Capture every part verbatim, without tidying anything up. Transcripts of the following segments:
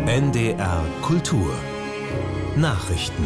N D R Kultur Nachrichten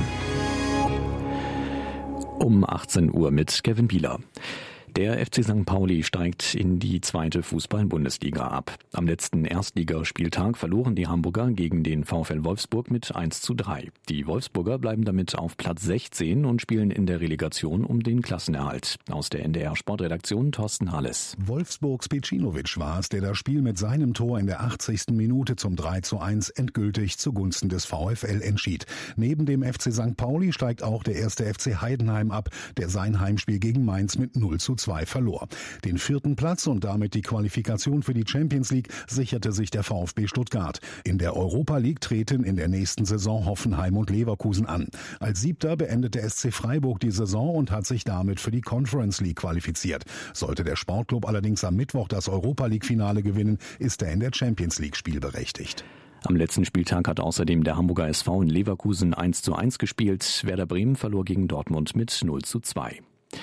um achtzehn Uhr mit Kevin Bieler. Der F C Sankt Pauli steigt in die zweite Fußball-Bundesliga ab. Am letzten Erstligaspieltag verloren die Hamburger gegen den VfL Wolfsburg mit eins zu drei. Die Wolfsburger bleiben damit auf Platz sechzehn und spielen in der Relegation um den Klassenerhalt. Aus der N D R-Sportredaktion Thorsten Halles. Wolfsburgs Pecinovic war es, der das Spiel mit seinem Tor in der achtzigsten Minute zum drei zu eins endgültig zugunsten des VfL entschied. Neben dem F C Sankt Pauli steigt auch der erste F C Heidenheim ab, der sein Heimspiel gegen Mainz mit null zu zwei verlor. Den vierten Platz und damit die Qualifikation für die Champions League sicherte sich der VfB Stuttgart. In der Europa League treten in der nächsten Saison Hoffenheim und Leverkusen an. Als Siebter beendet der S C Freiburg die Saison und hat sich damit für die Conference League qualifiziert. Sollte der Sportclub allerdings am Mittwoch das Europa League Finale gewinnen, ist er in der Champions League spielberechtigt. Am letzten Spieltag hat außerdem der Hamburger S V in Leverkusen eins zu eins gespielt. Werder Bremen verlor gegen Dortmund mit null zu zwei.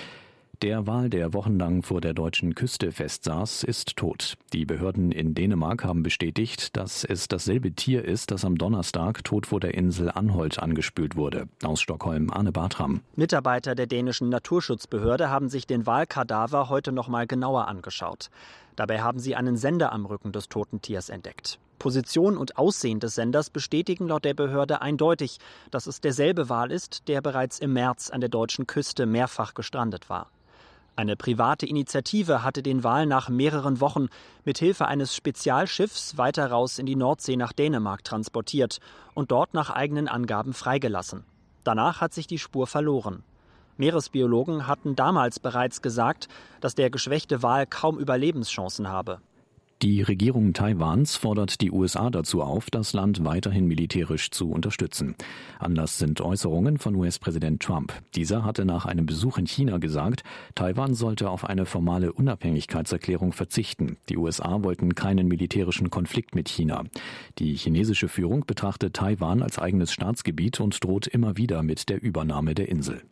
Der Wal, der wochenlang vor der deutschen Küste festsaß, ist tot. Die Behörden in Dänemark haben bestätigt, dass es dasselbe Tier ist, das am Donnerstag tot vor der Insel Anholt angespült wurde. Aus Stockholm, Arne Bartram. Mitarbeiter der dänischen Naturschutzbehörde haben sich den Walkadaver heute noch mal genauer angeschaut. Dabei haben sie einen Sender am Rücken des toten Tiers entdeckt. Position und Aussehen des Senders bestätigen laut der Behörde eindeutig, dass es derselbe Wal ist, der bereits im März an der deutschen Küste mehrfach gestrandet war. Eine private Initiative hatte den Wal nach mehreren Wochen mit Hilfe eines Spezialschiffs weiter raus in die Nordsee nach Dänemark transportiert und dort nach eigenen Angaben freigelassen. Danach hat sich die Spur verloren. Meeresbiologen hatten damals bereits gesagt, dass der geschwächte Wal kaum Überlebenschancen habe. Die Regierung Taiwans fordert die U S A dazu auf, das Land weiterhin militärisch zu unterstützen. Anlass sind Äußerungen von U S-Präsident Trump. Dieser hatte nach einem Besuch in China gesagt, Taiwan sollte auf eine formale Unabhängigkeitserklärung verzichten. Die U S A wollten keinen militärischen Konflikt mit China. Die chinesische Führung betrachtet Taiwan als eigenes Staatsgebiet und droht immer wieder mit der Übernahme der Insel.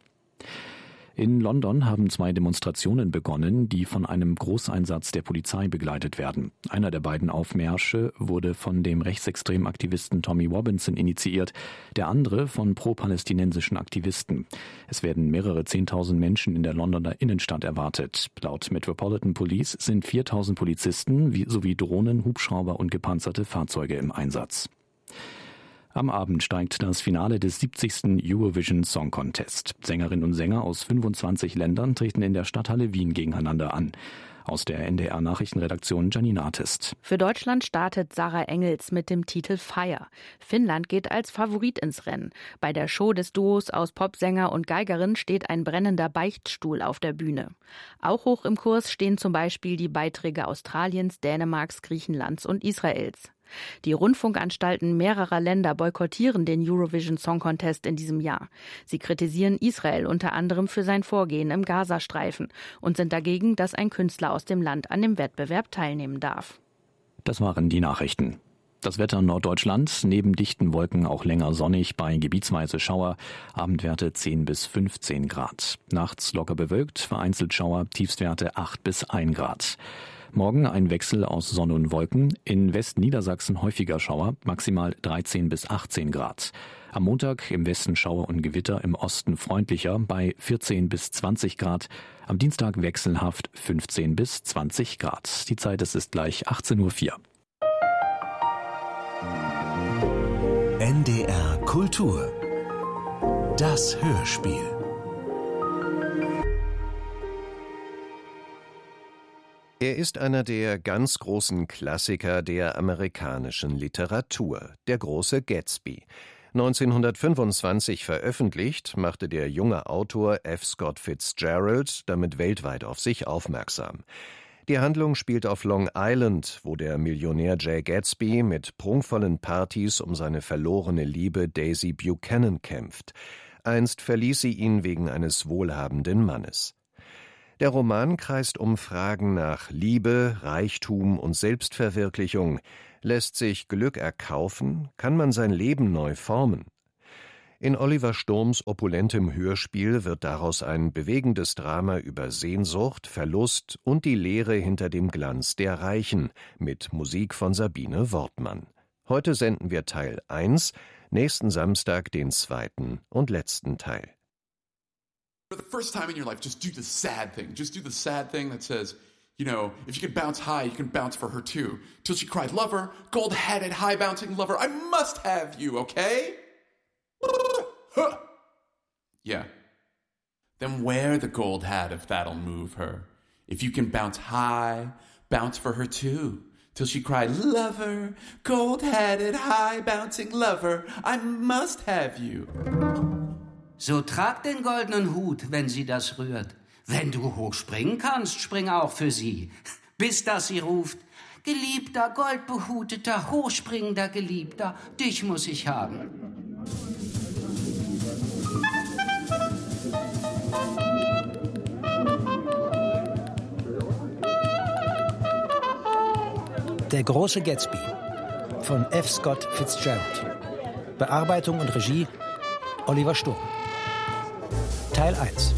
In London haben zwei Demonstrationen begonnen, die von einem Großeinsatz der Polizei begleitet werden. Einer der beiden Aufmärsche wurde von dem rechtsextremen Aktivisten Tommy Robinson initiiert, der andere von pro-palästinensischen Aktivisten. Es werden mehrere Zehntausend Menschen in der Londoner Innenstadt erwartet. Laut Metropolitan Police sind viertausend Polizisten sowie Drohnen, Hubschrauber und gepanzerte Fahrzeuge im Einsatz. Am Abend steigt das Finale des siebzigsten Eurovision Song Contest. Sängerinnen und Sänger aus fünfundzwanzig Ländern treten in der Stadthalle Wien gegeneinander an. Aus der N D R-Nachrichtenredaktion Janine Artist. Für Deutschland startet Sarah Engels mit dem Titel Fire. Finnland geht als Favorit ins Rennen. Bei der Show des Duos aus Popsänger und Geigerin steht ein brennender Beichtstuhl auf der Bühne. Auch hoch im Kurs stehen zum Beispiel die Beiträge Australiens, Dänemarks, Griechenlands und Israels. Die Rundfunkanstalten mehrerer Länder boykottieren den Eurovision Song Contest in diesem Jahr. Sie kritisieren Israel unter anderem für sein Vorgehen im Gazastreifen und sind dagegen, dass ein Künstler aus dem Land an dem Wettbewerb teilnehmen darf. Das waren die Nachrichten. Das Wetter in Norddeutschland, neben dichten Wolken auch länger sonnig, bei gebietsweise Schauer, Abendwerte zehn bis fünfzehn Grad. Nachts locker bewölkt, vereinzelt Schauer, Tiefstwerte acht bis ein Grad. Morgen ein Wechsel aus Sonne und Wolken, in Westniedersachsen häufiger Schauer, maximal dreizehn bis achtzehn Grad. Am Montag im Westen Schauer und Gewitter, im Osten freundlicher bei vierzehn bis zwanzig Grad. Am Dienstag wechselhaft fünfzehn bis zwanzig Grad. Die Zeit ist, ist gleich achtzehn Uhr vier. N D R Kultur. Das Hörspiel. Er ist einer der ganz großen Klassiker der amerikanischen Literatur, der große Gatsby. neunzehnhundertfünfundzwanzig veröffentlicht, machte der junge Autor F. Scott Fitzgerald damit weltweit auf sich aufmerksam. Die Handlung spielt auf Long Island, wo der Millionär Jay Gatsby mit prunkvollen Partys um seine verlorene Liebe Daisy Buchanan kämpft. Einst verließ sie ihn wegen eines wohlhabenden Mannes. Der Roman kreist um Fragen nach Liebe, Reichtum und Selbstverwirklichung. Lässt sich Glück erkaufen? Kann man sein Leben neu formen? In Oliver Sturms opulentem Hörspiel wird daraus ein bewegendes Drama über Sehnsucht, Verlust und die Leere hinter dem Glanz der Reichen mit Musik von Sabine Wortmann. Heute senden wir Teil eins, nächsten Samstag den zweiten und letzten Teil. For the first time in your life, just do the sad thing. Just do the sad thing that says, you know, if you can bounce high, you can bounce for her too. Till she cried, lover, gold-headed, high-bouncing lover, I must have you, okay? Yeah. Then wear the gold hat if that'll move her. If you can bounce high, bounce for her too. Till she cried, lover, gold-headed, high-bouncing lover, I must have you. So trag den goldenen Hut, wenn sie das rührt. Wenn du hochspringen kannst, spring auch für sie. Bis dass sie ruft, geliebter, goldbehuteter, hochspringender Geliebter, dich muss ich haben. Der große Gatsby von F. Scott Fitzgerald. Bearbeitung und Regie Oliver Sturm. Teil eins.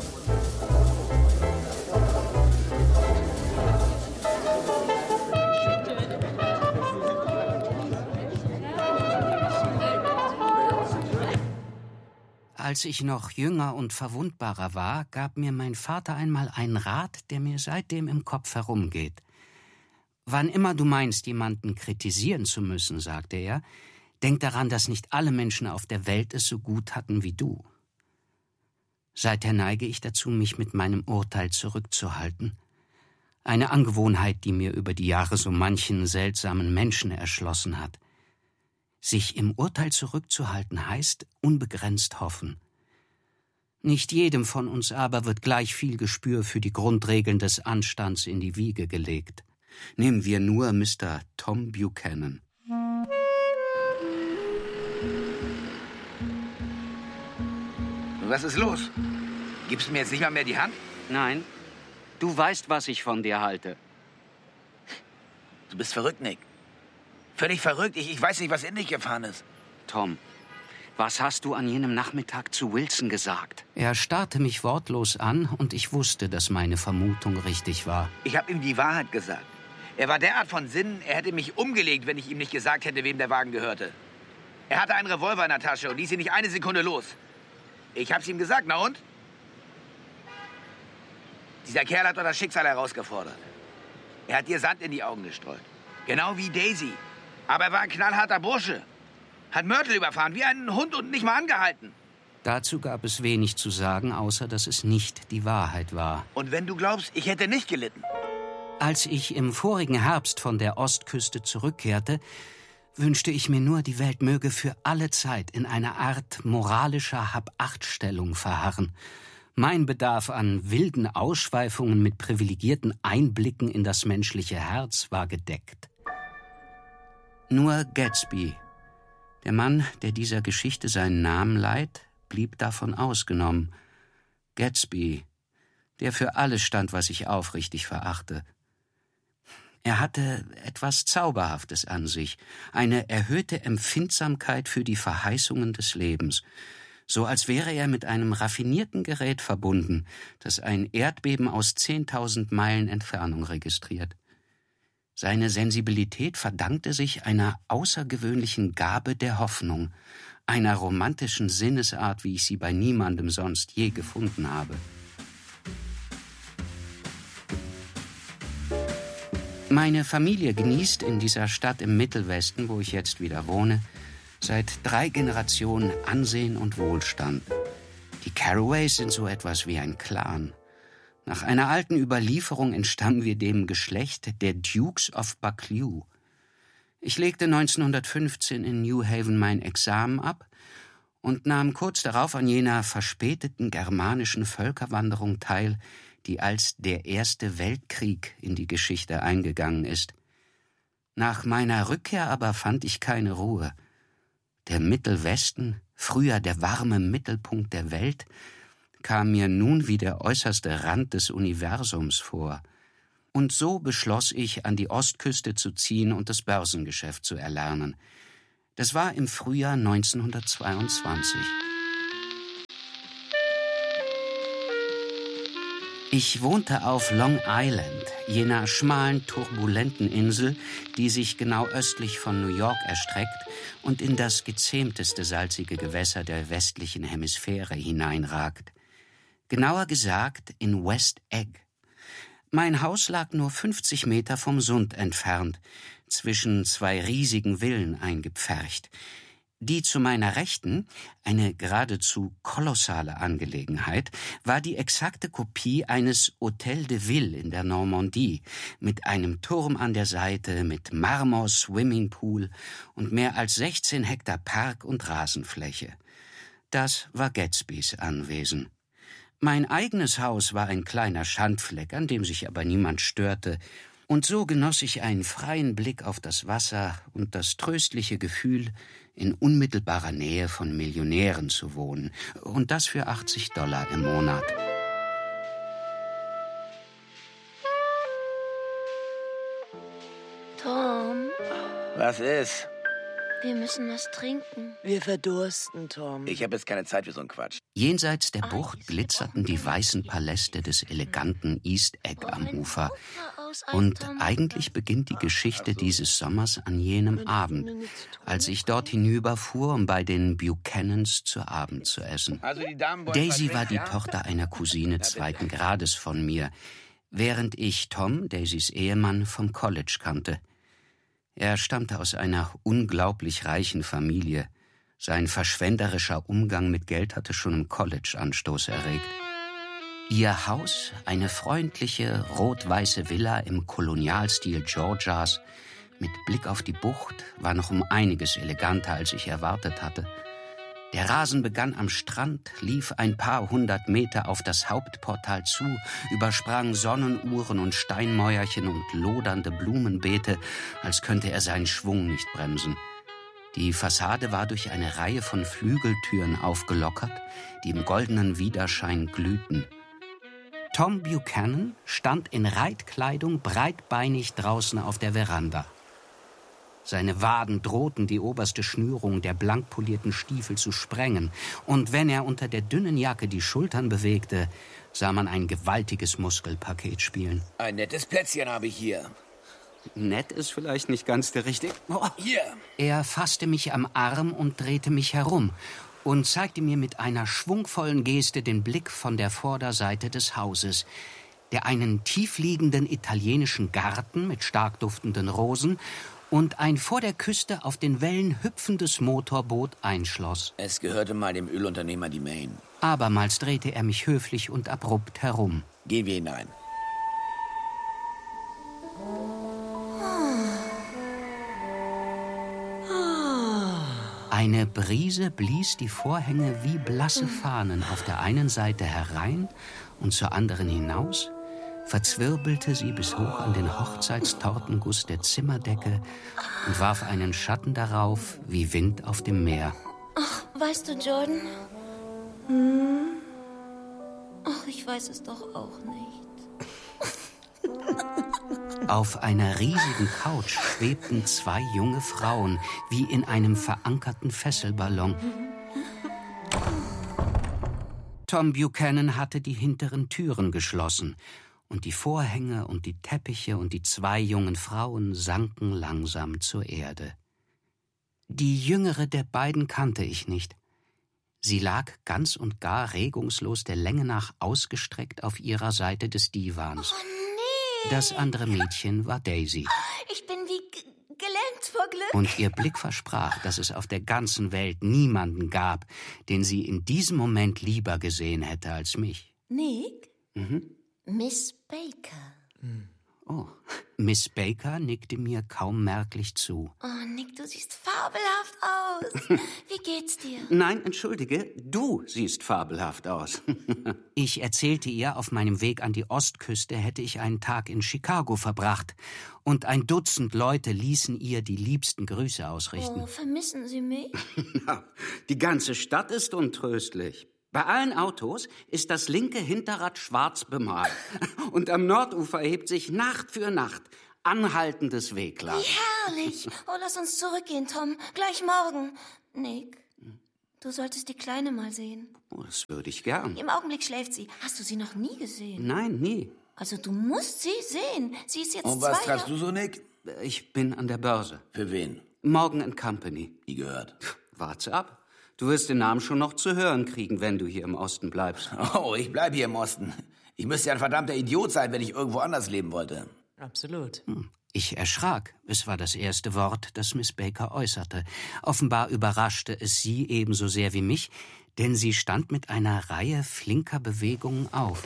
Als ich noch jünger und verwundbarer war, gab mir mein Vater einmal einen Rat, der mir seitdem im Kopf herumgeht. Wann immer du meinst, jemanden kritisieren zu müssen, sagte er, denk daran, dass nicht alle Menschen auf der Welt es so gut hatten wie du. Seither neige ich dazu, mich mit meinem Urteil zurückzuhalten. Eine Angewohnheit, die mir über die Jahre so manchen seltsamen Menschen erschlossen hat. Sich im Urteil zurückzuhalten heißt unbegrenzt hoffen. Nicht jedem von uns aber wird gleich viel Gespür für die Grundregeln des Anstands in die Wiege gelegt. Nehmen wir nur Mister Tom Buchanan. Was ist los? Gibst du mir jetzt nicht mal mehr die Hand? Nein, du weißt, was ich von dir halte. Du bist verrückt, Nick. Völlig verrückt. Ich, ich weiß nicht, was in dich gefahren ist. Tom, was hast du an jenem Nachmittag zu Wilson gesagt? Er starrte mich wortlos an und ich wusste, dass meine Vermutung richtig war. Ich habe ihm die Wahrheit gesagt. Er war derart von Sinnen, er hätte mich umgelegt, wenn ich ihm nicht gesagt hätte, wem der Wagen gehörte. Er hatte einen Revolver in der Tasche und ließ ihn nicht eine Sekunde los. Ich hab's ihm gesagt, na und? Dieser Kerl hat doch das Schicksal herausgefordert. Er hat dir Sand in die Augen gestreut. Genau wie Daisy. Aber er war ein knallharter Bursche. Hat Myrtle überfahren, wie ein Hund und nicht mal angehalten. Dazu gab es wenig zu sagen, außer dass es nicht die Wahrheit war. Und wenn du glaubst, ich hätte nicht gelitten? Als ich im vorigen Herbst von der Ostküste zurückkehrte, wünschte ich mir nur, die Welt möge für alle Zeit in einer Art moralischer Hab-Acht-Stellung verharren. Mein Bedarf an wilden Ausschweifungen mit privilegierten Einblicken in das menschliche Herz war gedeckt. Nur Gatsby, der Mann, der dieser Geschichte seinen Namen leiht, blieb davon ausgenommen. Gatsby, der für alles stand, was ich aufrichtig verachte. Er hatte etwas Zauberhaftes an sich, eine erhöhte Empfindsamkeit für die Verheißungen des Lebens, so als wäre er mit einem raffinierten Gerät verbunden, das ein Erdbeben aus zehntausend Meilen Entfernung registriert. Seine Sensibilität verdankte sich einer außergewöhnlichen Gabe der Hoffnung, einer romantischen Sinnesart, wie ich sie bei niemandem sonst je gefunden habe. Meine Familie genießt in dieser Stadt im Mittelwesten, wo ich jetzt wieder wohne, seit drei Generationen Ansehen und Wohlstand. Die Carraways sind so etwas wie ein Clan. Nach einer alten Überlieferung entstammen wir dem Geschlecht der Dukes of Buccleuch. Ich legte neunzehnhundertfünfzehn in New Haven mein Examen ab und nahm kurz darauf an jener verspäteten germanischen Völkerwanderung teil, die als der Erste Weltkrieg in die Geschichte eingegangen ist. Nach meiner Rückkehr aber fand ich keine Ruhe. Der Mittelwesten, früher der warme Mittelpunkt der Welt, kam mir nun wie der äußerste Rand des Universums vor. Und so beschloss ich, an die Ostküste zu ziehen und das Börsengeschäft zu erlernen. Das war im Frühjahr neunzehnhundertzweiundzwanzig. Ich wohnte auf Long Island, jener schmalen, turbulenten Insel, die sich genau östlich von New York erstreckt und in das gezähmteste salzige Gewässer der westlichen Hemisphäre hineinragt. Genauer gesagt in West Egg. Mein Haus lag nur fünfzig Meter vom Sund entfernt, zwischen zwei riesigen Villen eingepfercht. Die zu meiner Rechten, eine geradezu kolossale Angelegenheit, war die exakte Kopie eines Hôtel de Ville in der Normandie, mit einem Turm an der Seite, mit Marmor-Swimmingpool und mehr als sechzehn Hektar Park und Rasenfläche. Das war Gatsbys Anwesen. Mein eigenes Haus war ein kleiner Schandfleck, an dem sich aber niemand störte, und so genoss ich einen freien Blick auf das Wasser und das tröstliche Gefühl, in unmittelbarer Nähe von Millionären zu wohnen, und das für achtzig Dollar im Monat. Tom, Was ist? wir müssen was trinken. Wir verdursten, Tom. Ich habe jetzt keine Zeit für so einen Quatsch. Jenseits der Bucht glitzerten die weißen Paläste des eleganten East Egg am Ufer. Und eigentlich beginnt die Geschichte dieses Sommers an jenem Abend, als ich dort hinüberfuhr, um bei den Buchanans zu Abend zu essen. Also die Damen wollen Daisy was war die trinken, ja? Tochter einer Cousine zweiten Grades von mir, während ich Tom, Daisys Ehemann, vom College kannte. Er stammte aus einer unglaublich reichen Familie. Sein verschwenderischer Umgang mit Geld hatte schon im College Anstoß erregt. Ihr Haus, eine freundliche, rot-weiße Villa im Kolonialstil Georgias, mit Blick auf die Bucht, war noch um einiges eleganter, als ich erwartet hatte. Der Rasen begann am Strand, lief ein paar hundert Meter auf das Hauptportal zu, übersprang Sonnenuhren und Steinmäuerchen und lodernde Blumenbeete, als könnte er seinen Schwung nicht bremsen. Die Fassade war durch eine Reihe von Flügeltüren aufgelockert, die im goldenen Widerschein glühten. Tom Buchanan stand in Reitkleidung breitbeinig draußen auf der Veranda. Seine Waden drohten, die oberste Schnürung der blank polierten Stiefel zu sprengen, und wenn er unter der dünnen Jacke die Schultern bewegte, sah man ein gewaltiges Muskelpaket spielen. Ein nettes Plätzchen habe ich hier. Nett ist vielleicht nicht ganz der richtige... Oh. Hier. Er fasste mich am Arm und drehte mich herum und zeigte mir mit einer schwungvollen Geste den Blick von der Vorderseite des Hauses, der einen tiefliegenden italienischen Garten mit stark duftenden Rosen und ein vor der Küste auf den Wellen hüpfendes Motorboot einschloss. Es gehörte mal dem Ölunternehmer die Maine. Abermals drehte er mich höflich und abrupt herum. Gehen wir hinein. Eine Brise blies die Vorhänge wie blasse Fahnen auf der einen Seite herein und zur anderen hinaus, verzwirbelte sie bis hoch an den Hochzeitstortenguss der Zimmerdecke und warf einen Schatten darauf wie Wind auf dem Meer. Ach, weißt du, Jordan? Hm? Ach, ich weiß es doch auch nicht. Auf einer riesigen Couch schwebten zwei junge Frauen, wie in einem verankerten Fesselballon. Tom Buchanan hatte die hinteren Türen geschlossen, und die Vorhänge und die Teppiche und die zwei jungen Frauen sanken langsam zur Erde. Die jüngere der beiden kannte ich nicht. Sie lag ganz und gar regungslos der Länge nach ausgestreckt auf ihrer Seite des Divans. Oh, nee. Das andere Mädchen war Daisy. Ich bin wie g- gelähmt vor Glück. Und ihr Blick versprach, dass es auf der ganzen Welt niemanden gab, den sie in diesem Moment lieber gesehen hätte als mich. Nick? Mhm. Miss Baker. Oh, Miss Baker nickte mir kaum merklich zu. Oh, Nick, du siehst fabelhaft aus. Wie geht's dir? Nein, entschuldige, du siehst fabelhaft aus. Ich erzählte ihr, auf meinem Weg an die Ostküste hätte ich einen Tag in Chicago verbracht und ein Dutzend Leute ließen ihr die liebsten Grüße ausrichten. Oh, vermissen Sie mich? Die ganze Stadt ist untröstlich. Bei allen Autos ist das linke Hinterrad schwarz bemalt. Und am Nordufer erhebt sich Nacht für Nacht anhaltendes Wehklagen. Wie herrlich. Oh, lass uns zurückgehen, Tom. Gleich morgen. Nick, Du solltest die Kleine mal sehen. Oh, das würde ich gern. Im Augenblick schläft sie. Hast du sie noch nie gesehen? Nein, nie. Also du musst sie sehen. Sie ist jetzt Und zwei was treibst Jahre... du so, Nick? Ich bin an der Börse. Für wen? Morgan and Company. Nie gehört. Warte ab. Du wirst den Namen schon noch zu hören kriegen, wenn du hier im Osten bleibst. Oh, ich bleib hier im Osten. Ich müsste ja ein verdammter Idiot sein, wenn ich irgendwo anders leben wollte. Absolut. Hm. Ich erschrak. Es war das erste Wort, das Miss Baker äußerte. Offenbar überraschte es sie ebenso sehr wie mich, denn sie stand mit einer Reihe flinker Bewegungen auf.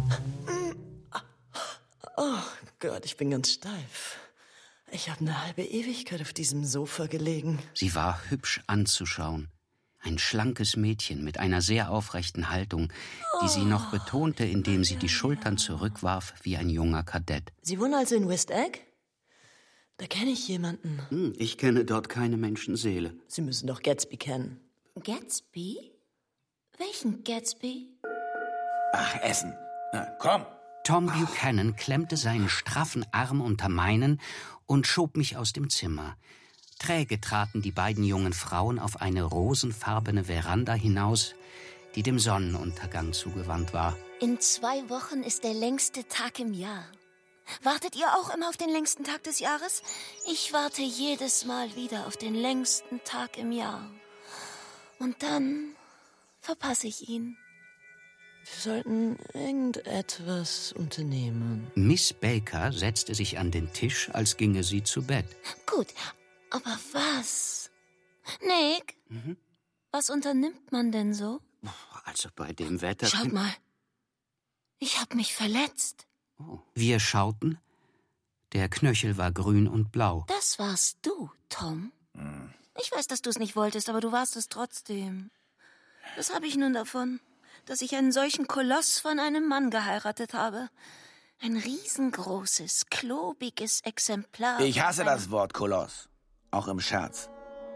Oh Gott, ich bin ganz steif. Ich habe eine halbe Ewigkeit auf diesem Sofa gelegen. Sie war hübsch anzuschauen. Ein schlankes Mädchen mit einer sehr aufrechten Haltung, die sie noch betonte, indem sie die Schultern zurückwarf wie ein junger Kadett. Sie wohnen also in West Egg? Da kenne ich jemanden. Hm, ich kenne dort keine Menschenseele. Sie müssen doch Gatsby kennen. Gatsby? Welchen Gatsby? Ach, Essen. Na, komm. Tom Buchanan klemmte seinen straffen Arm unter meinen und schob mich aus dem Zimmer. Träge traten die beiden jungen Frauen auf eine rosenfarbene Veranda hinaus, die dem Sonnenuntergang zugewandt war. In zwei Wochen ist der längste Tag im Jahr. Wartet ihr auch immer auf den längsten Tag des Jahres? Ich warte jedes Mal wieder auf den längsten Tag im Jahr. Und dann verpasse ich ihn. Wir sollten irgendetwas unternehmen. Miss Baker setzte sich an den Tisch, als ginge sie zu Bett. Gut, aber was? Nick, mhm. Was unternimmt man denn so? Also bei dem Wetter... Schaut mal, ich hab mich verletzt. Oh. Wir schauten. Der Knöchel war grün und blau. Das warst du, Tom. Mhm. Ich weiß, dass du es nicht wolltest, aber du warst es trotzdem. Was habe ich nun davon, dass ich einen solchen Koloss von einem Mann geheiratet habe? Ein riesengroßes, klobiges Exemplar. Ich hasse das Wort Koloss. Auch im Scherz.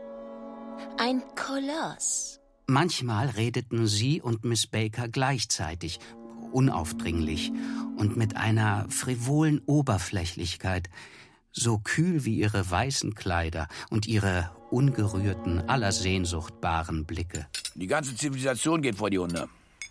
Ein Koloss. Manchmal redeten sie und Miss Baker gleichzeitig, unaufdringlich und mit einer frivolen Oberflächlichkeit, so kühl wie ihre weißen Kleider und ihre ungerührten, aller Sehnsucht baren Blicke. Die ganze Zivilisation geht vor die Hunde.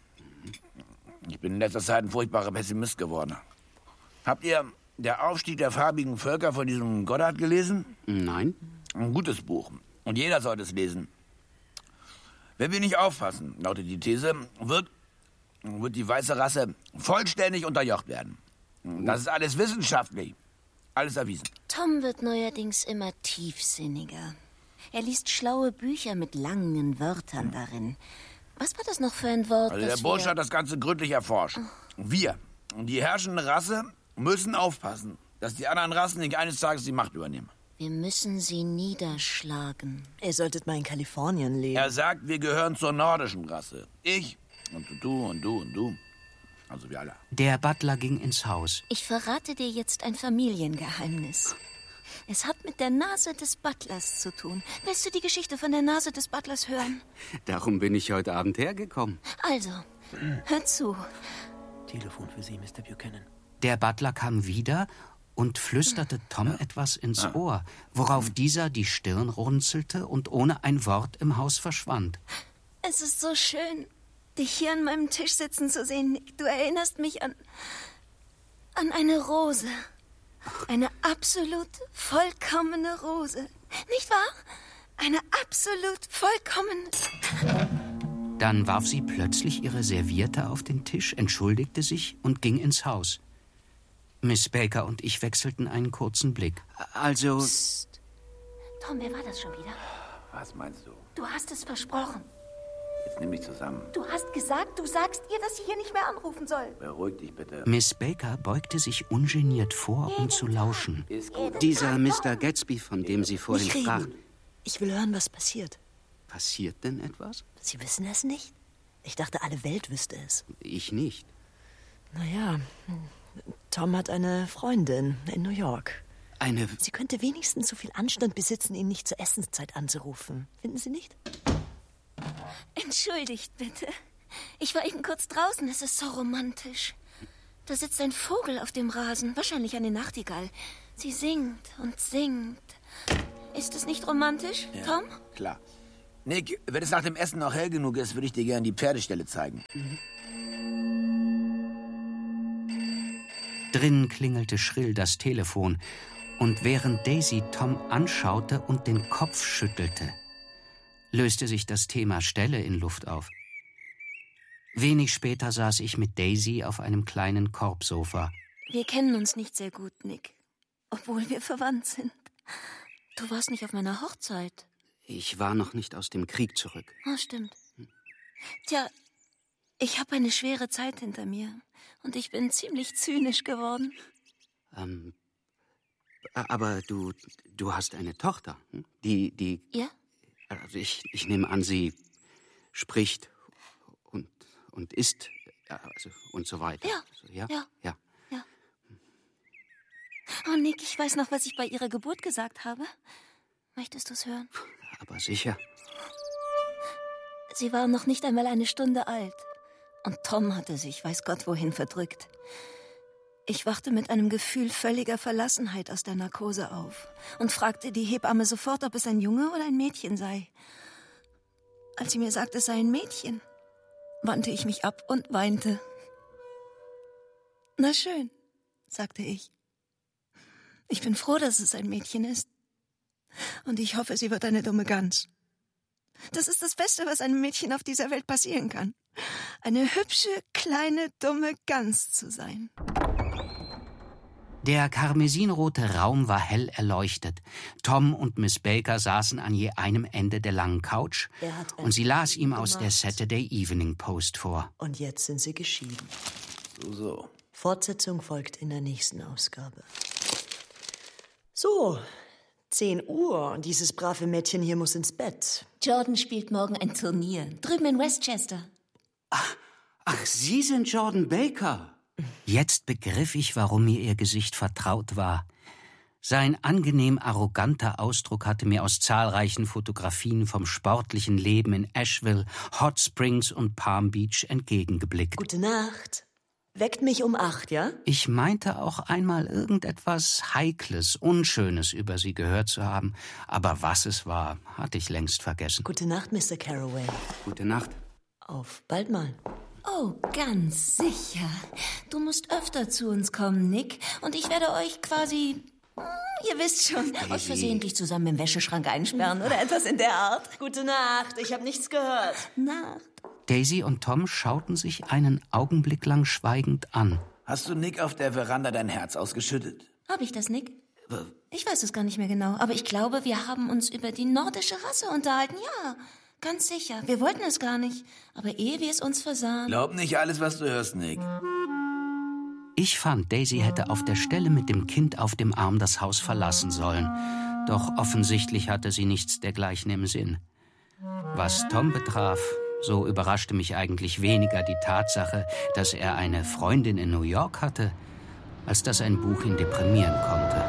Ich bin in letzter Zeit ein furchtbarer Pessimist geworden. Habt ihr Der Aufstieg der farbigen Völker von diesem Goddard gelesen? Nein. Ein gutes Buch. Und jeder sollte es lesen. Wenn wir nicht aufpassen, lautet die These, wird, wird die weiße Rasse vollständig unterjocht werden. Das ist alles wissenschaftlich. Alles erwiesen. Tom wird neuerdings immer tiefsinniger. Er liest schlaue Bücher mit langen Wörtern darin. Was war das noch für ein Wort? Also der Bursche hat das Ganze gründlich erforscht. Wir, die herrschende Rasse, müssen aufpassen, dass die anderen Rassen nicht eines Tages die Macht übernehmen. Wir müssen sie niederschlagen. Ihr solltet mal in Kalifornien leben. Er sagt, wir gehören zur nordischen Rasse. Ich und du und du und du. Also wir alle. Der Butler ging ins Haus. Ich verrate dir jetzt ein Familiengeheimnis. Es hat mit der Nase des Butlers zu tun. Willst du die Geschichte von der Nase des Butlers hören? Darum bin ich heute Abend hergekommen. Also, hör zu. Telefon für Sie, Mister Buchanan. Der Butler kam wieder und flüsterte Tom etwas ins Ohr, worauf dieser die Stirn runzelte und ohne ein Wort im Haus verschwand. Es ist so schön, dich hier an meinem Tisch sitzen zu sehen, Nick. Du erinnerst mich an, an eine Rose. Eine absolut vollkommene Rose. Nicht wahr? Eine absolut vollkommene... Dann warf sie plötzlich ihre Serviette auf den Tisch, entschuldigte sich und ging ins Haus. Miss Baker und ich wechselten einen kurzen Blick. Also... Psst. Tom, wer war das schon wieder? Was meinst du? Du hast es versprochen. Jetzt nimm dich zusammen. Du hast gesagt, du sagst ihr, dass sie hier nicht mehr anrufen soll. Beruhig dich bitte. Miss Baker beugte sich ungeniert vor, um zu lauschen. Ist gut. Dieser Mister Gatsby, von dem Sie vorhin Nicht sprachen. reden. Ich will hören, was passiert. Passiert denn etwas? Sie wissen es nicht? Ich dachte, alle Welt wüsste es. Ich nicht. Naja, Tom hat eine Freundin in New York. Eine... Sie könnte wenigstens so viel Anstand besitzen, ihn nicht zur Essenszeit anzurufen. Finden Sie nicht? Entschuldigt bitte. Ich war eben kurz draußen. Es ist so romantisch. Da sitzt ein Vogel auf dem Rasen, wahrscheinlich eine Nachtigall. Sie singt und singt. Ist es nicht romantisch, Ja, Tom? Klar. Nick, wenn es nach dem Essen noch hell genug ist, würde ich dir gerne die Pferdestelle zeigen. Mhm. Drinnen klingelte schrill das Telefon, und während Daisy Tom anschaute und den Kopf schüttelte, löste sich das Thema Stelle in Luft auf. Wenig später saß ich mit Daisy auf einem kleinen Korbsofa. Wir kennen uns nicht sehr gut, Nick, obwohl wir verwandt sind. Du warst nicht auf meiner Hochzeit. Ich war noch nicht aus dem Krieg zurück. Oh, stimmt. Tja, ich habe eine schwere Zeit hinter mir und ich bin ziemlich zynisch geworden. Ähm, aber du, du hast eine Tochter, die, die... Ja? Also ich, ich nehme an, sie spricht und, und isst, also und so weiter. Ja, also, ja, ja, ja. ja. Oh, Nick, ich weiß noch, was ich bei ihrer Geburt gesagt habe. Möchtest du es hören? Aber sicher. Sie war noch nicht einmal eine Stunde alt. Und Tom hatte sich, weiß Gott wohin, verdrückt. Ich wachte mit einem Gefühl völliger Verlassenheit aus der Narkose auf und fragte die Hebamme sofort, ob es ein Junge oder ein Mädchen sei. Als sie mir sagte, es sei ein Mädchen, wandte ich mich ab und weinte. Na schön, sagte ich. Ich bin froh, dass es ein Mädchen ist. Und ich hoffe, sie wird eine dumme Gans. Das ist das Beste, was einem Mädchen auf dieser Welt passieren kann. Eine hübsche, kleine, dumme Gans zu sein. Der karmesinrote Raum war hell erleuchtet. Tom und Miss Baker saßen an je einem Ende der langen Couch und sie las ihm aus der Saturday Evening Post vor. Und jetzt sind sie geschieden. So, so. Fortsetzung folgt in der nächsten Ausgabe. So, zehn Uhr und dieses brave Mädchen hier muss ins Bett. Jordan spielt morgen ein Turnier, drüben in Westchester. Ach, ach, Sie sind Jordan Baker. Jetzt begriff ich, warum mir ihr Gesicht vertraut war. Sein angenehm arroganter Ausdruck hatte mir aus zahlreichen Fotografien vom sportlichen Leben in Asheville, Hot Springs und Palm Beach entgegengeblickt. Gute Nacht. Weckt mich um acht, ja? Ich meinte auch einmal irgendetwas Heikles, Unschönes über sie gehört zu haben. Aber was es war, hatte ich längst vergessen. Gute Nacht, Mister Carraway. Gute Nacht. Auf bald mal. Oh, ganz sicher. Du musst öfter zu uns kommen, Nick. Und ich werde euch quasi, ihr wisst schon, Daisy. euch versehentlich zusammen im Wäscheschrank einsperren oder etwas in der Art. Gute Nacht, ich habe nichts gehört. Nacht. Daisy und Tom schauten sich einen Augenblick lang schweigend an. Hast du Nick auf der Veranda dein Herz ausgeschüttet? Hab ich das, Nick? Ich weiß es gar nicht mehr genau, aber ich glaube, wir haben uns über die nordische Rasse unterhalten, ja. Ganz sicher. Wir wollten es gar nicht. Aber ehe wir es uns versahen... Glaub nicht alles, was du hörst, Nick. Ich fand, Daisy hätte auf der Stelle mit dem Kind auf dem Arm das Haus verlassen sollen. Doch offensichtlich hatte sie nichts dergleichen im Sinn. Was Tom betraf, so überraschte mich eigentlich weniger die Tatsache, dass er eine Freundin in New York hatte, als dass ein Buch ihn deprimieren konnte.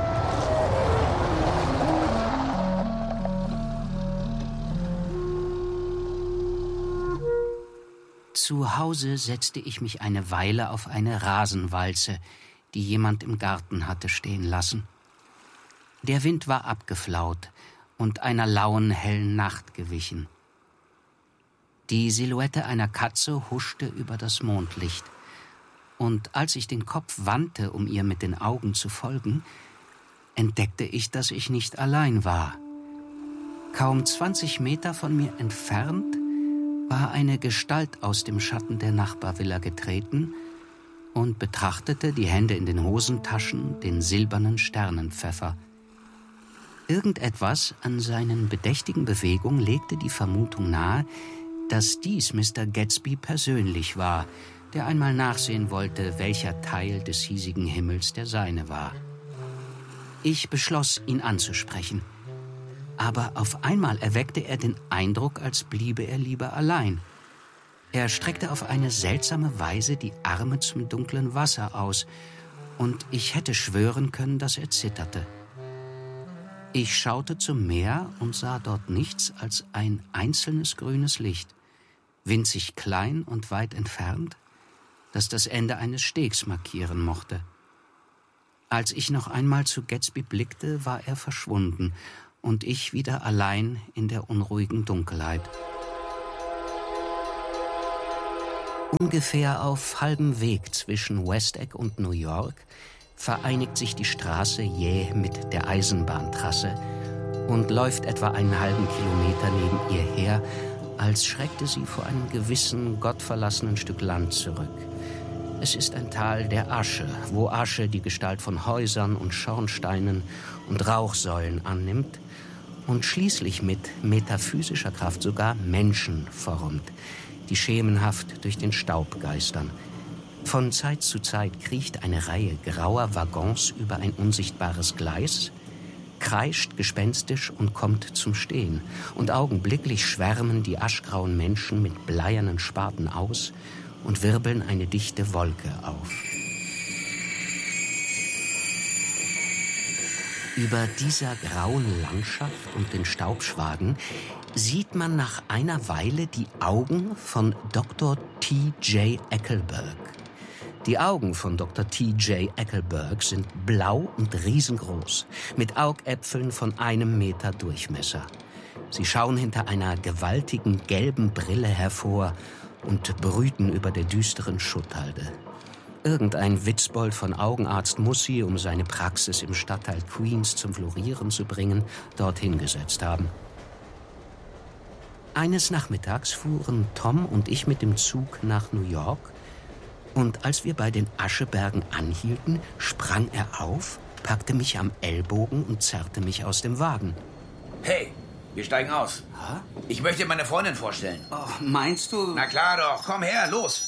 Zu Hause setzte ich mich eine Weile auf eine Rasenwalze, die jemand im Garten hatte stehen lassen. Der Wind war abgeflaut und einer lauen, hellen Nacht gewichen. Die Silhouette einer Katze huschte über das Mondlicht. Und als ich den Kopf wandte, um ihr mit den Augen zu folgen, entdeckte ich, dass ich nicht allein war. Kaum zwanzig Meter von mir entfernt war eine Gestalt aus dem Schatten der Nachbarvilla getreten und betrachtete, die Hände in den Hosentaschen, den silbernen Sternenpfeffer. Irgendetwas an seinen bedächtigen Bewegungen legte die Vermutung nahe, dass dies Mister Gatsby persönlich war, der einmal nachsehen wollte, welcher Teil des hiesigen Himmels der seine war. Ich beschloss, ihn anzusprechen. Aber auf einmal erweckte er den Eindruck, als bliebe er lieber allein. Er streckte auf eine seltsame Weise die Arme zum dunklen Wasser aus, und ich hätte schwören können, dass er zitterte. Ich schaute zum Meer und sah dort nichts als ein einzelnes grünes Licht, winzig klein und weit entfernt, das das Ende eines Stegs markieren mochte. Als ich noch einmal zu Gatsby blickte, war er verschwunden, Und ich wieder allein in der unruhigen Dunkelheit. Ungefähr auf halbem Weg zwischen West Egg und New York vereinigt sich die Straße jäh mit der Eisenbahntrasse und läuft etwa einen halben Kilometer neben ihr her, als schreckte sie vor einem gewissen, gottverlassenen Stück Land zurück. Es ist ein Tal der Asche, wo Asche die Gestalt von Häusern und Schornsteinen und Rauchsäulen annimmt und schließlich mit metaphysischer Kraft sogar Menschen formt, die schemenhaft durch den Staub geistern. Von Zeit zu Zeit kriecht eine Reihe grauer Waggons über ein unsichtbares Gleis, kreischt gespenstisch und kommt zum Stehen. Und augenblicklich schwärmen die aschgrauen Menschen mit bleiernen Spaten aus und wirbeln eine dichte Wolke auf. Über dieser grauen Landschaft und den Staubschwaden sieht man nach einer Weile die Augen von Doktor T J Eckleburg. Die Augen von Doktor T J Eckleburg sind blau und riesengroß, mit Augäpfeln von einem Meter Durchmesser. Sie schauen hinter einer gewaltigen gelben Brille hervor und brüten über der düsteren Schutthalde. Irgendein Witzbold von Augenarzt muss sie, um seine Praxis im Stadtteil Queens zum Florieren zu bringen, dorthin gesetzt haben. Eines Nachmittags fuhren Tom und ich mit dem Zug nach New York, und als wir bei den Aschebergen anhielten, sprang er auf, packte mich am Ellbogen und zerrte mich aus dem Wagen. Hey, wir steigen aus. Hä? Ich möchte meine Freundin vorstellen. Oh, meinst du? Na klar doch, komm her, los.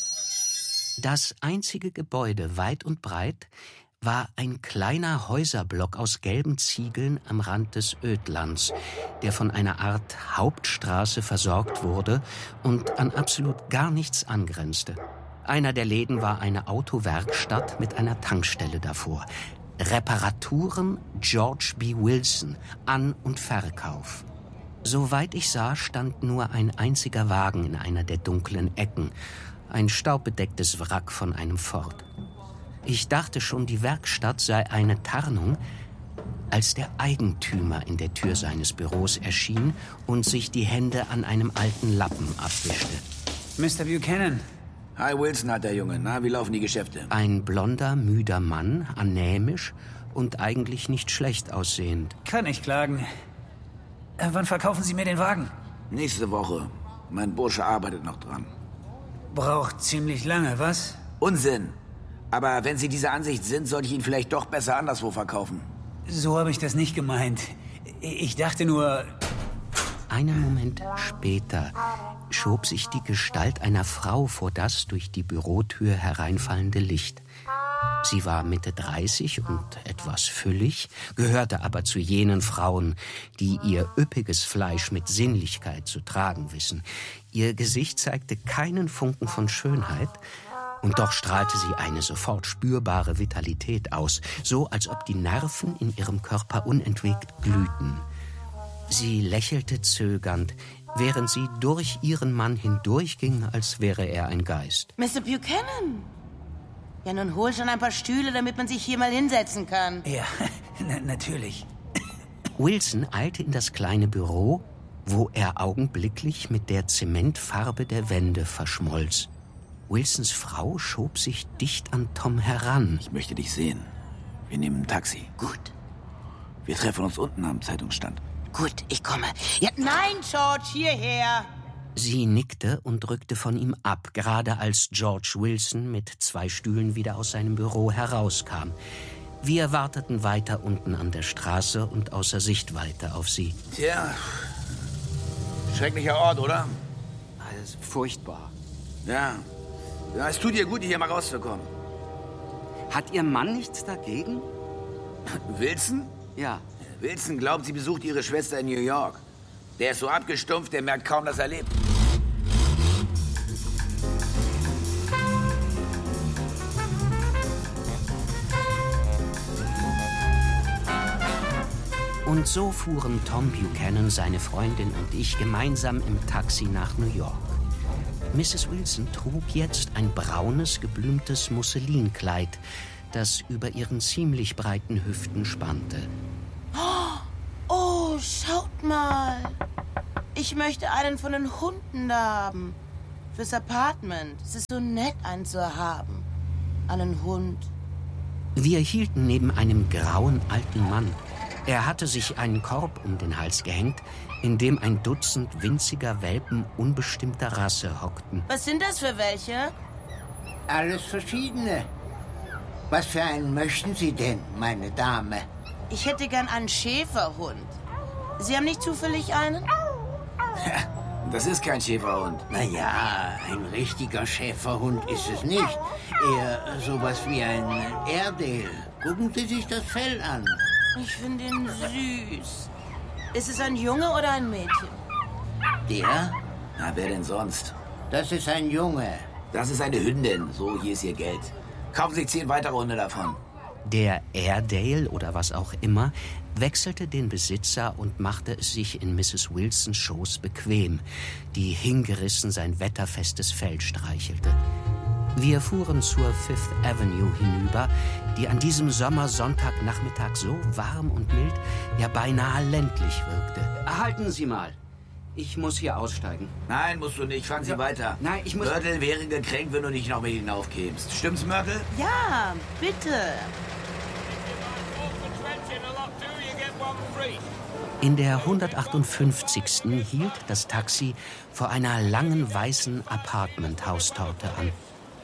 Das einzige Gebäude weit und breit war ein kleiner Häuserblock aus gelben Ziegeln am Rand des Ödlands, der von einer Art Hauptstraße versorgt wurde und an absolut gar nichts angrenzte. Einer der Läden war eine Autowerkstatt mit einer Tankstelle davor. Reparaturen George B. Wilson, An- und Verkauf. Soweit ich sah, stand nur ein einziger Wagen in einer der dunklen Ecken. Ein staubbedecktes Wrack von einem Ford. Ich dachte schon, die Werkstatt sei eine Tarnung, als der Eigentümer in der Tür seines Büros erschien und sich die Hände an einem alten Lappen abwischte. Mister Buchanan. Hi Wilson, hat der Junge. Na, wie laufen die Geschäfte? Ein blonder, müder Mann, anämisch und eigentlich nicht schlecht aussehend. Kann ich klagen. Äh, wann verkaufen Sie mir den Wagen? Nächste Woche. Mein Bursche arbeitet noch dran. Braucht ziemlich lange, was? Unsinn. Aber wenn Sie dieser Ansicht sind, sollte ich ihn vielleicht doch besser anderswo verkaufen. So habe ich das nicht gemeint. Ich dachte nur... Einen Moment später schob sich die Gestalt einer Frau vor das durch die Bürotür hereinfallende Licht. Sie war Mitte dreißig und etwas füllig, gehörte aber zu jenen Frauen, die ihr üppiges Fleisch mit Sinnlichkeit zu tragen wissen. Ihr Gesicht zeigte keinen Funken von Schönheit, und doch strahlte sie eine sofort spürbare Vitalität aus, so als ob die Nerven in ihrem Körper unentwegt glühten. Sie lächelte zögernd, während sie durch ihren Mann hindurchging, als wäre er ein Geist. Mister Buchanan! Ja, nun hol schon ein paar Stühle, damit man sich hier mal hinsetzen kann. Ja, na, natürlich. Wilson eilte in das kleine Büro, wo er augenblicklich mit der Zementfarbe der Wände verschmolz. Wilsons Frau schob sich dicht an Tom heran. Ich möchte dich sehen. Wir nehmen ein Taxi. Gut. Wir treffen uns unten am Zeitungsstand. Gut, ich komme. Ja, nein, George, hierher! Sie nickte und rückte von ihm ab, gerade als George Wilson mit zwei Stühlen wieder aus seinem Büro herauskam. Wir warteten weiter unten an der Straße und außer Sichtweite auf sie. Tja, schrecklicher Ort, oder? Alles furchtbar. Ja. Ja, es tut ihr gut, hier mal rauszukommen. Hat Ihr Mann nichts dagegen? Wilson? Ja. Wilson glaubt, sie besucht ihre Schwester in New York. Der ist so abgestumpft, der merkt kaum, dass er lebt. Und so fuhren Tom Buchanan, seine Freundin und ich gemeinsam im Taxi nach New York. Misses Wilson trug jetzt ein braunes, geblümtes Musselinkleid, das über ihren ziemlich breiten Hüften spannte. Oh, schaut mal. Ich möchte einen von den Hunden da haben. Fürs Apartment. Es ist so nett, einen zu haben. Einen Hund. Wir hielten neben einem grauen alten Mann. Er hatte sich einen Korb um den Hals gehängt, in dem ein Dutzend winziger Welpen unbestimmter Rasse hockten. Was sind das für welche? Alles verschiedene. Was für einen möchten Sie denn, meine Dame? Ich hätte gern einen Schäferhund. Sie haben nicht zufällig einen? Das ist kein Schäferhund. Naja, ein richtiger Schäferhund ist es nicht. Eher sowas wie ein Airedale. Gucken Sie sich das Fell an. Ich finde ihn süß. Ist es ein Junge oder ein Mädchen? Der? Na, wer denn sonst? Das ist ein Junge. Das ist eine Hündin. So, hier ist ihr Geld. Kaufen Sie zehn weitere Hunde davon. Der Airedale oder was auch immer wechselte den Besitzer und machte es sich in Misses Wilsons Schoß bequem, die hingerissen sein wetterfestes Fell streichelte. Wir fuhren zur Fifth Avenue hinüber, die an diesem Sommersonntagnachmittag so warm und mild, ja beinahe ländlich wirkte. Halten Sie mal. Ich muss hier aussteigen. Nein, musst du nicht. Fahren Sie ja. weiter. Nein, ich muss... Myrtle wäre gekränkt, wenn du nicht noch mit hinaufkämst. Stimmt's, Myrtle? Ja, bitte. In der hundertachtundfünfzigsten hielt das Taxi vor einer langen weißen Apartment-Haustorte an.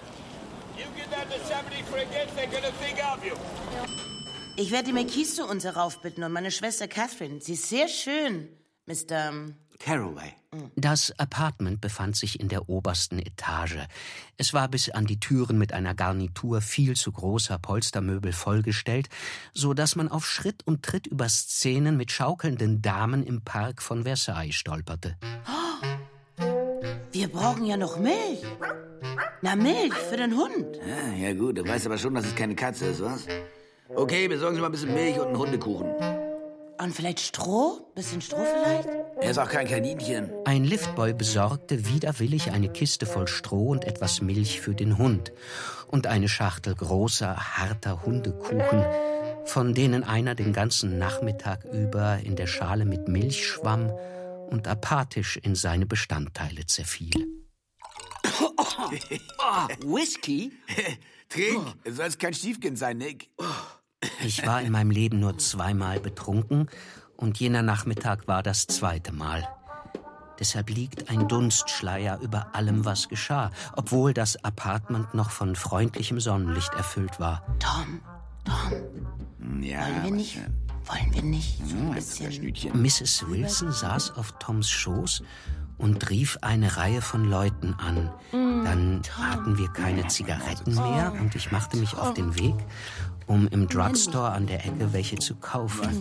Ich werde die McKees zu uns heraufbitten und meine Schwester Catherine. Sie ist sehr schön, Mister Carraway. Das Apartment befand sich in der obersten Etage. Es war bis an die Türen mit einer Garnitur viel zu großer Polstermöbel vollgestellt, so dass man auf Schritt und Tritt über Szenen mit schaukelnden Damen im Park von Versailles stolperte. Oh, wir brauchen ja noch Milch. Na, Milch für den Hund. Ja, ja gut, du weißt aber schon, dass es keine Katze ist, was? Okay, besorgen Sie mal ein bisschen Milch und einen Hundekuchen. Und vielleicht Stroh? Bisschen Stroh vielleicht? Er ist auch kein Kaninchen. Ein Liftboy besorgte widerwillig eine Kiste voll Stroh und etwas Milch für den Hund. Und eine Schachtel großer, harter Hundekuchen, von denen einer den ganzen Nachmittag über in der Schale mit Milch schwamm und apathisch in seine Bestandteile zerfiel. Oh, oh, Whisky? Trink, oh. Du sollst kein Stiefkind sein, Nick. Ich war in meinem Leben nur zweimal betrunken und jener Nachmittag war das zweite Mal. Deshalb liegt ein Dunstschleier über allem, was geschah, obwohl das Apartment noch von freundlichem Sonnenlicht erfüllt war. Tom, Tom, ja, wollen wir nicht, wollen wir nicht so ein bisschen... Misses Wilson saß auf Toms Schoß und rief eine Reihe von Leuten an. Dann hatten wir keine Zigaretten mehr und ich machte mich auf den Weg, um im Drugstore an der Ecke welche zu kaufen.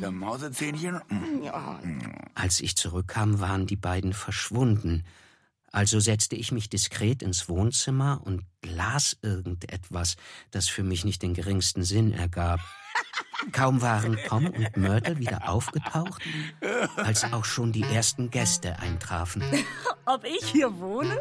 Als ich zurückkam, waren die beiden verschwunden. Also setzte ich mich diskret ins Wohnzimmer und las irgendetwas, das für mich nicht den geringsten Sinn ergab. Kaum waren Tom und Myrtle wieder aufgetaucht, als auch schon die ersten Gäste eintrafen. Ob ich hier wohne?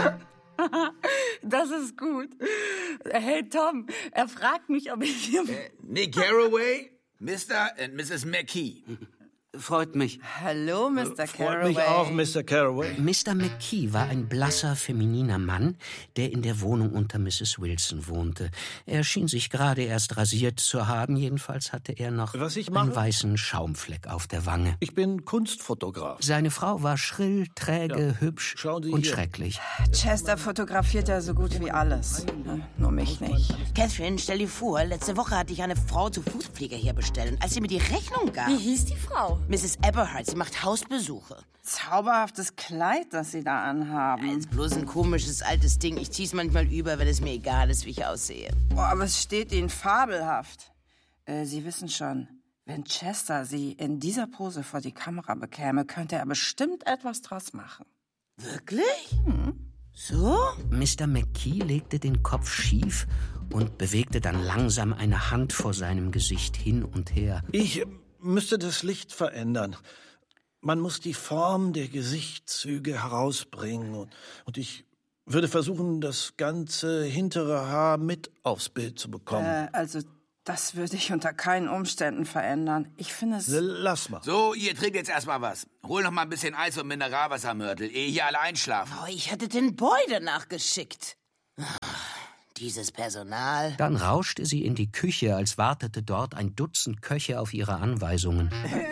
Das ist gut. Hey Tom, er fragt mich, ob ich hier... Äh, Nick Carraway, Mister und Misses McKee. Freut mich. Hallo, Mister Carraway. Freut mich auch, Mister Carraway. Mister McKee war ein blasser, femininer Mann, der in der Wohnung unter Misses Wilson wohnte. Er schien sich gerade erst rasiert zu haben, jedenfalls hatte er noch einen weißen Schaumfleck auf der Wange. Ich bin Kunstfotograf. Seine Frau war schrill, träge, ja. hübsch und hier. schrecklich. Chester fotografiert ja so gut wie alles. Nur mich nicht. Catherine, stell dir vor, letzte Woche hatte ich eine Frau zu Fußpflege herbestellt. Und als sie mir die Rechnung gab... Wie hieß die Frau? Misses Eberhard, sie macht Hausbesuche. Zauberhaftes Kleid, das Sie da anhaben. Ja, ist bloß ein komisches altes Ding. Ich zieh's manchmal über, wenn es mir egal ist, wie ich aussehe. Oh, aber es steht Ihnen fabelhaft. Äh, Sie wissen schon, wenn Chester Sie in dieser Pose vor die Kamera bekäme, könnte er bestimmt etwas draus machen. Wirklich? Hm. So? Mister McKee legte den Kopf schief und bewegte dann langsam eine Hand vor seinem Gesicht hin und her. Ich müsste das Licht verändern. Man muss die Form der Gesichtszüge herausbringen. Und, und ich würde versuchen, das ganze hintere Haar mit aufs Bild zu bekommen. Äh, also Das würde ich unter keinen Umständen verändern. Ich finde es... Lass mal. So, ihr trinkt jetzt erstmal was. Hol noch mal ein bisschen Eis und Mineralwasser, Mörtel, ehe hier alle einschlafen. Oh, ich hätte den Boy danach geschickt. Dieses Personal. Dann rauschte sie in die Küche, als wartete dort ein Dutzend Köche auf ihre Anweisungen.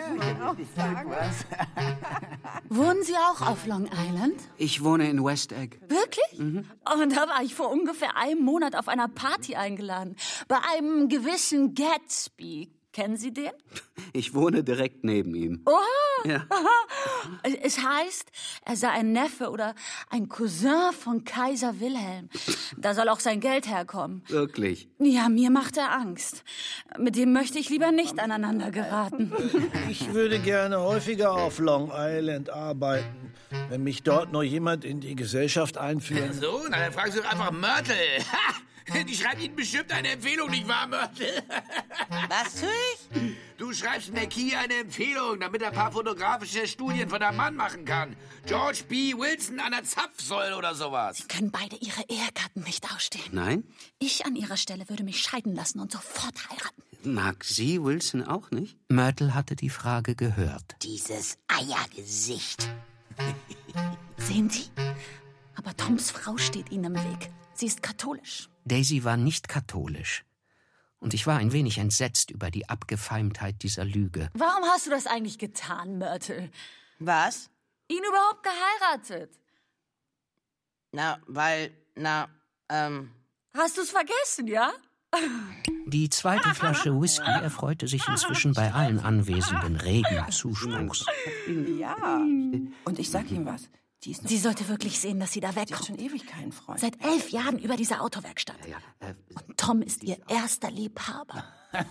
Wohnen Sie auch auf Long Island? Ich wohne in West Egg. Wirklich? Mhm. Oh, da war ich vor ungefähr einem Monat auf einer Party eingeladen. Bei einem gewissen Gatsby. Kennen Sie den? Ich wohne direkt neben ihm. Oha! Ja. Es heißt, er sei ein Neffe oder ein Cousin von Kaiser Wilhelm. Da soll auch sein Geld herkommen. Wirklich? Ja, mir macht er Angst. Mit dem möchte ich lieber nicht aneinander geraten. Ich würde gerne häufiger auf Long Island arbeiten, wenn mich dort noch jemand in die Gesellschaft einführt. So, na, dann fragen Sie doch einfach Mörtel. Die schreibt Ihnen bestimmt eine Empfehlung, nicht wahr, Mörtel? Was tue ich? Du schreibst McKee eine Empfehlung, damit er ein paar fotografische Studien von deinem Mann machen kann. George B. Wilson an der Zapfsäule oder sowas. Sie können beide Ihre Ehegatten nicht ausstehen. Nein? Ich an Ihrer Stelle würde mich scheiden lassen und sofort heiraten. Mag sie Wilson auch nicht? Myrtle hatte die Frage gehört. Dieses Eiergesicht. Sehen Sie? Aber Toms Frau steht Ihnen im Weg. Sie ist katholisch. Daisy war nicht katholisch. Und ich war ein wenig entsetzt über die Abgefeimtheit dieser Lüge. Warum hast du das eigentlich getan, Myrtle? Was? Ihn überhaupt geheiratet? Na, weil, na, ähm... Hast du's vergessen, ja? Die zweite Flasche Whisky erfreute sich inzwischen bei allen Anwesenden regen Zuspruchs. Ja, und ich sag ihm was. Die ist noch Sie sollte wirklich sehen, dass sie da wegkommt. Sie hat schon ewig keinen Freund. Seit elf Jahren über dieser Autowerkstatt. Ja, ja, äh, Und Tom ist ihr erster Liebhaber.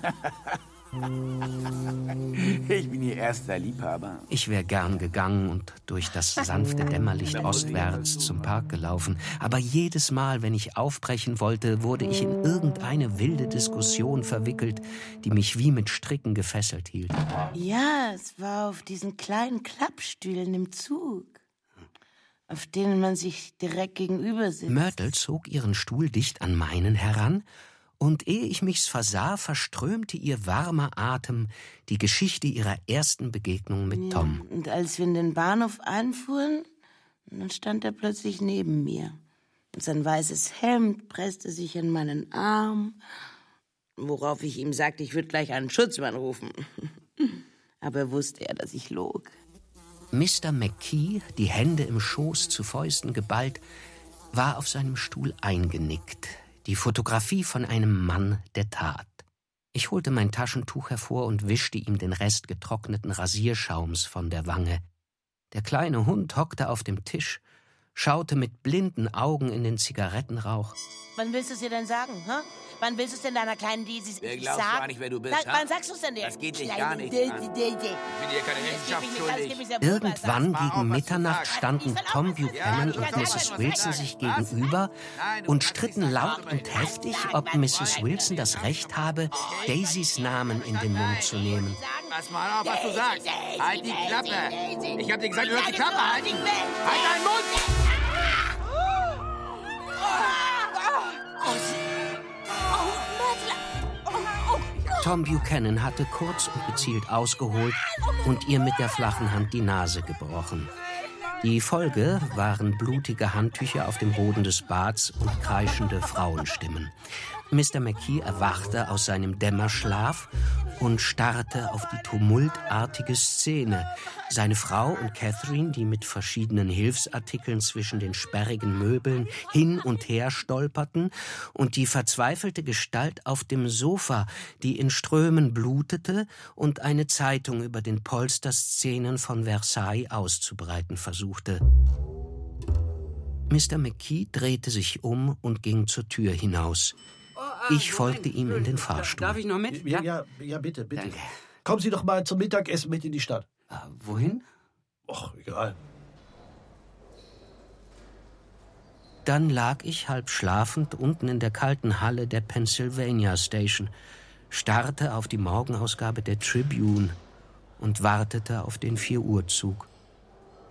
Ich bin ihr erster Liebhaber. Ich wäre gern gegangen und durch das sanfte Dämmerlicht ostwärts zum Park gelaufen. Aber jedes Mal, wenn ich aufbrechen wollte, wurde ich in irgendeine wilde Diskussion verwickelt, die mich wie mit Stricken gefesselt hielt. Ja, es war auf diesen kleinen Klappstühlen im Zug, auf denen man sich direkt gegenüber sitzt. Myrtle zog ihren Stuhl dicht an meinen heran, und ehe ich mich's versah, verströmte ihr warmer Atem die Geschichte ihrer ersten Begegnung mit Ja, Tom. und als wir in den Bahnhof einfuhren, dann stand er plötzlich neben mir. Und sein weißes Hemd presste sich an meinen Arm, worauf ich ihm sagte, ich würde gleich einen Schutzmann rufen. Aber wusste er, dass ich log. Mister McKee, die Hände im Schoß zu Fäusten geballt, war auf seinem Stuhl eingenickt. Die Fotografie von einem Mann der Tat. Ich holte mein Taschentuch hervor und wischte ihm den Rest getrockneten Rasierschaums von der Wange. Der kleine Hund hockte auf dem Tisch, schaute mit blinden Augen in den Zigarettenrauch. Wann willst du es dir denn sagen, hä? Wann willst du es denn deiner kleinen Daisy sagen? Wer glaubst du gar nicht, wer du bist, Sag, ha? wann sagst du es denn dir? Das geht dich Kleine gar nicht Daisy, an. Daisy. Ich bin dir keine Rechenschaft schuldig. Irgendwann gegen Mitternacht standen Tom Buchanan und Misses Wilson sich gegenüber und stritten laut und heftig, ob Misses Wilson das Recht habe, Daisys Namen in den Mund zu nehmen. Pass mal auf, was du sagst. Halt die Klappe. Ich hab dir gesagt, du hörst die Klappe halten. Halt deinen Mund! Tom Buchanan hatte kurz und gezielt ausgeholt und ihr mit der flachen Hand die Nase gebrochen. Die Folge waren blutige Handtücher auf dem Boden des Bads und kreischende Frauenstimmen. Mister McKee erwachte aus seinem Dämmerschlaf und starrte auf die tumultartige Szene. Seine Frau und Catherine, die mit verschiedenen Hilfsartikeln zwischen den sperrigen Möbeln hin und her stolperten, und die verzweifelte Gestalt auf dem Sofa, die in Strömen blutete und eine Zeitung über den Polsterszenen von Versailles auszubreiten versuchte. Mister McKee drehte sich um und ging zur Tür hinaus. Ich folgte ihm in den Fahrstuhl. Darf ich noch mit? Ja, ja, ja bitte, bitte. Danke. Kommen Sie doch mal zum Mittagessen mit in die Stadt. Uh, wohin? Och, egal. Dann lag ich halb schlafend unten in der kalten Halle der Pennsylvania Station, starrte auf die Morgenausgabe der Tribune und wartete auf den vier Uhr Zug.